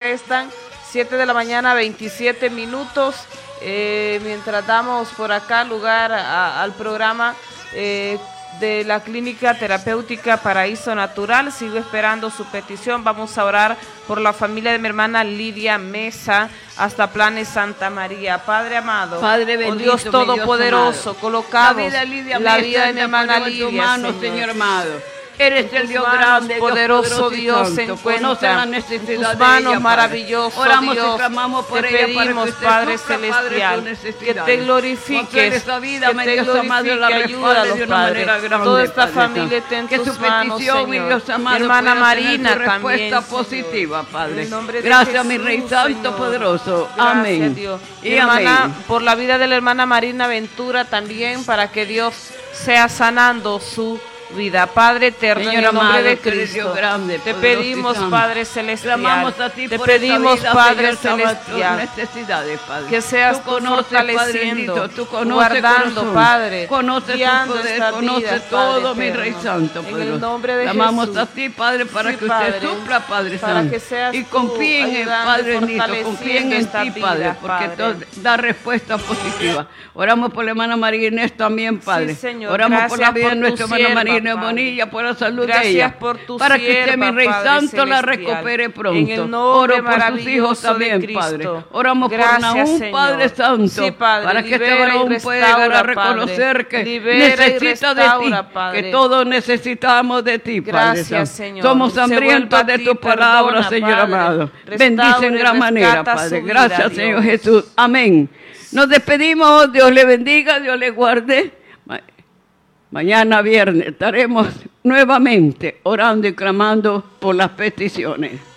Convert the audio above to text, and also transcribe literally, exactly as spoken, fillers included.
restan siete de la mañana, veintisiete minutos. Eh, mientras damos por acá lugar a, al programa eh, de la Clínica Terapéutica Paraíso Natural, sigo esperando su petición. Vamos a orar por la familia de mi hermana Lidia Mesa hasta Planes Santa María. Padre amado, Padre bendito, oh Dios todopoderoso, colocamos la vida de, Lidia la vida de mi hermana Lidia, mano, Señor. Señor amado. Eres el Dios grande, poderoso Dios, se encuentra en tus manos, maravilloso Oramos Dios. Y clamamos por te ella pedimos, para Padre que usted celestial, Padre, que te glorifiques, vida, que te glorifique, ayúdalos, Padre. Grande, toda esta Padre, familia está en que tus su manos, petición, Señor. Dios amado, mi hermana Marina también, respuesta positiva, Padre. Gracias, Jesús, mi Rey Santo, Señor. Poderoso. Gracias, Amén. Dios. Y mi hermana, amén. por la vida de la hermana Marina Ventura también, para que Dios sea sanando su vida. Padre eterno, Señor en el nombre amado, de Cristo, grande, te pedimos, Padre celestial, a ti te por pedimos, vida, Padre Señor, celestial, necesidades, Padre. que seas tú, conoces, fortaleciendo, Padre, tú conoces guardando, corazón, Padre, conoces guiando tu poder, esta conoces vida, todo, Padre mi eterno. Rey Santo, en el nombre de Clamamos Jesús. a ti, Padre, para Sí, que Padre, usted supla, Padre para Santo, que seas y tú confíen en ayudando, Padre bendito, confíen fortaleciendo en esta ti, vida, Padre, porque Padre. todo da respuesta positiva. Oramos por la hermana María Inés también, Padre. Sí, Señor. Oramos por la Gracias vida por de tu nuestra hermana sierva, María Inés Padre. Bonilla, por la salud Gracias de ella, por tu para que usted, mi sierva, Rey Padre Santo, la celestial. recupere pronto. En el nombre Oro por sus maravilloso hijos de también, Cristo. Padre. Oramos Gracias, por Nahum, Señor. Padre Santo, Sí, Padre, para que este libera y varón pueda llegar a restaura, reconocer Padre. que Libera y necesita de restaura, ti, Padre. que todos necesitamos de ti, Padre Gracias, Santo. Señor. Somos Se hambrientos vuelva de a ti, tu palabra, perdona, Señor Padre. amado. Restaura Bendice en y gran manera, rescata Padre. su vida, Gracias, Dios. Señor Jesús. Amén. Nos despedimos, Dios le bendiga, Dios le guarde. Ma- Mañana viernes estaremos nuevamente orando y clamando por las peticiones.